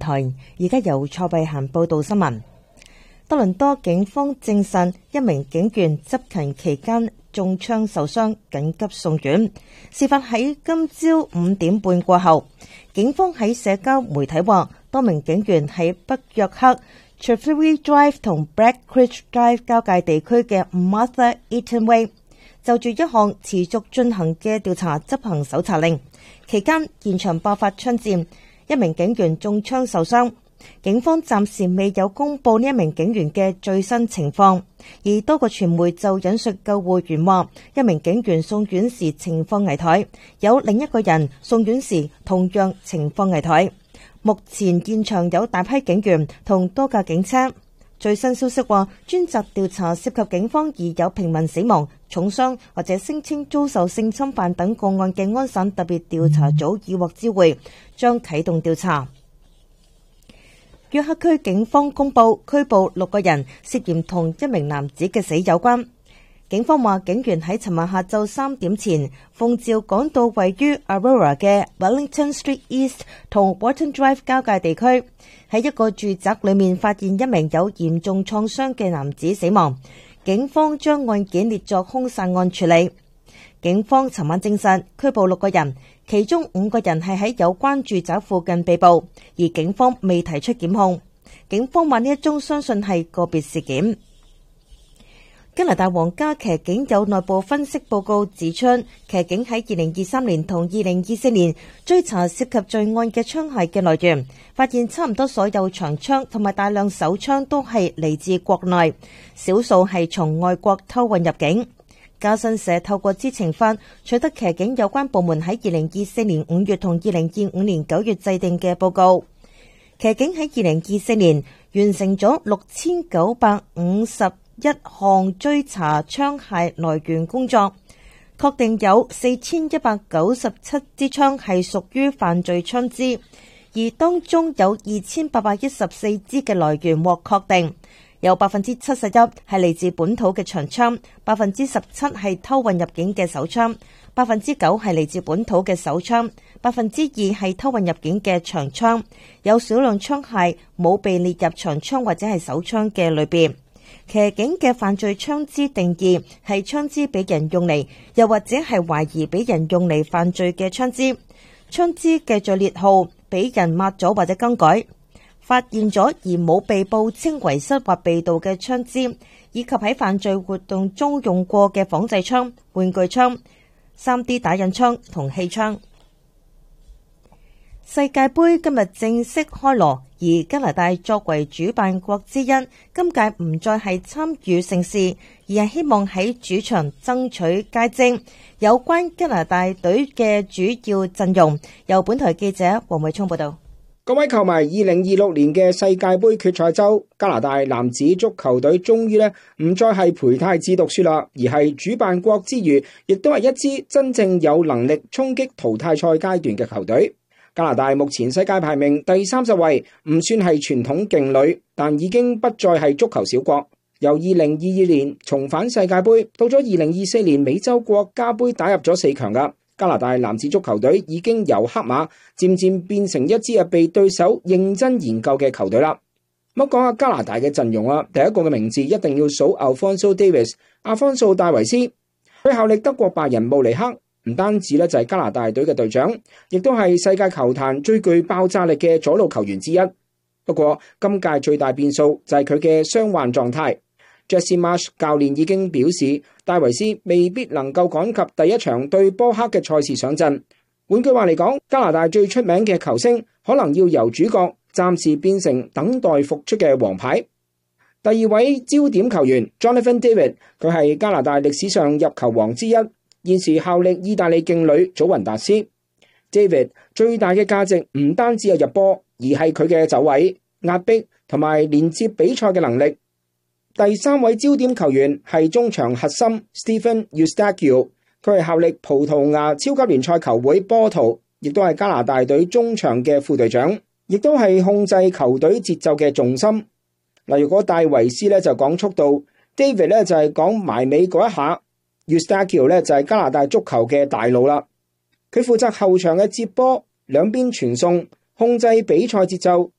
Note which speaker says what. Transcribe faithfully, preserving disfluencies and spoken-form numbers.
Speaker 1: 台。而家由蔡慧嫻報道新聞。多倫多警方證實一名警員執勤期間中槍受傷，緊急送院。事發喺今朝五點半過後。警方喺社交媒體話，多名警員喺北約克 Treasury Drive 同 Black Creek Drive 交界地區嘅 Martha Eaton Way， 就住一項持續進行嘅調查執行搜查令。期間現場爆發槍戰，一名警員中槍受傷。警方暫時未有公布呢一名警員嘅最新情況，而多個傳媒就引述救護員話，一名警員送院時情況危殆，有另一個人送院時同樣情況危殆。目前現場有大批警員同多架警車。最新消息話，專責調查涉及警方而有平民死亡、重傷或者聲稱遭受性侵犯等個案嘅安省特別調查組已獲知會，將啟動調查。約克區警方公布拘捕六個人，涉嫌同一名男子嘅死有關。警方話，警員喺尋晚下晝三點前奉召趕到位於 Aurora 嘅 Wellington Street East 同 Wharton Drive 交界地區，喺一個住宅裏面發現一名有嚴重創傷嘅男子死亡。警方將案件列作兇殺案處理。警方尋晚證實拘捕六個人，其中五個人係喺有關住宅附近被捕，而警方未提出檢控。警方話呢一宗相信係個別事件。加拿大皇家騎警有內部分析報告指出，騎警喺二零二三年同二零二四年追查涉及罪案嘅槍械嘅來源，發現差唔多所有長槍同埋大量手槍都係嚟自國內，少數係從外國偷運入境。加新社透過知情法取得騎警有關部門喺二零二四年五月同二零二五年九月制定嘅報告。騎警喺二零二四年完成咗六千九百五十一項追查槍械來源工作，確定有四千一百九十七支槍係屬於犯罪槍支，而當中有二千八百一十四支嘅來源獲確定。有百分之七十一係嚟自本土嘅長槍，百分之十七係偷運入境嘅手槍，百分之九係嚟自本土嘅手槍，百分之二係偷運入境嘅長槍。有少量槍械冇被列入長槍或者係手槍嘅類別。騎警嘅犯罪槍支定義係槍支俾人用嚟，又或者係懷疑俾人用嚟犯罪嘅槍支。槍支嘅序列號俾人抹咗或者更改。發現咗而冇被報稱遺失或被盜嘅槍支，以及喺犯罪活動中用過嘅仿製槍、玩具槍、三 D 打印槍同氣槍。世界盃今日正式開鑼，而加拿大作為主辦國之一，今屆唔再係參與盛事，而係希望喺主場爭取佳績。有關加拿大隊嘅主要陣容，由本台記者黃偉聰報道。
Speaker 2: 各位球迷，二零二六年嘅世界盃決賽周，加拿大男子足球隊終於咧唔再係陪太子讀書啦，而係主辦國之餘，亦都係一支真正有能力衝擊淘汰賽階段嘅球隊。加拿大目前世界排名第三十位，唔算係傳統勁旅，但已經不再係足球小國。由二零二二年重返世界盃，到咗二零二四年美洲國家盃打入咗四強噶。加拿大男子足球隊已經由黑馬漸漸變成一支被對手認真研究嘅球隊啦。咁講下加拿大嘅陣容啊，第一個嘅名字一定要數 Alphonso Davies， 阿方素戴維斯。佢效力德國拜仁慕尼黑，唔單止咧就係加拿大隊嘅隊長，亦都係世界球壇最具爆炸力嘅左路球員之一。不過今屆最大變數就係佢嘅傷患狀態。Jesse Marsh 教練已經表示，戴維斯未必能夠趕及第一場對波克嘅賽事上陣。換句話嚟講，加拿大最出名嘅球星可能要由主角暫時變成等待復出嘅王牌。第二位焦點球員 Jonathan David， 佢係加拿大歷史上入球王之一，現時效力意大利勁旅祖雲達斯。David 最大嘅價值唔單止係入波，而係佢嘅走位、壓迫同埋連接比賽嘅能力。第三位焦點球員係中場核心 Stephen Eustaquio， 佢係效力葡萄牙超級聯賽球會波圖，亦都係加拿大隊中場嘅副隊長，亦都係控制球隊節奏嘅重心。嗱，如果戴維斯咧就講速度， David 咧就係講埋尾嗰一下， Eustaquio 咧就係加拿大足球嘅大腦啦。佢負責後場嘅接波、兩邊傳送、控制比賽節奏，